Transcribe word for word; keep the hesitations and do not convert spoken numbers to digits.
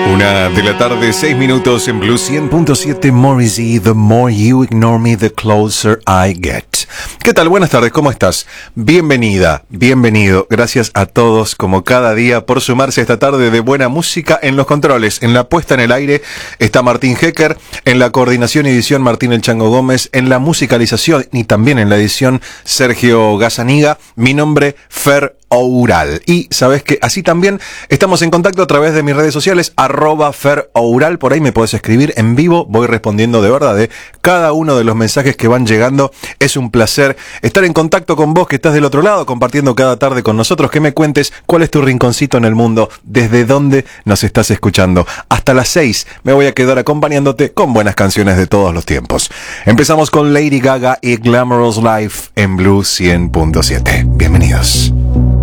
Una de la tarde, seis minutos en Blue cien punto siete. Morrissey, The More You Ignore Me, The Closer I Get. ¿Qué tal? Buenas tardes, ¿cómo estás? Bienvenida, bienvenido. Gracias a todos, como cada día, por sumarse esta tarde de buena música. En los controles, en la puesta en el aire, está Martín Hecker. En la coordinación y edición, Martín El Chango Gómez. En la musicalización y también en la edición, Sergio Gazzaniga. Mi nombre, Fer Oural. Y sabes que así también estamos en contacto a través de mis redes sociales, arroba Fer Oural. Por ahí me podés escribir en vivo, voy respondiendo de verdad de cada uno de los mensajes que van llegando. Es un placer estar en contacto con vos que estás del otro lado, compartiendo cada tarde con nosotros, que me cuentes cuál es tu rinconcito en el mundo, desde dónde nos estás escuchando. Hasta las seis me voy a quedar acompañándote con buenas canciones de todos los tiempos. Empezamos con Lady Gaga y Glamorous Life en Blue cien punto siete. Bienvenidos.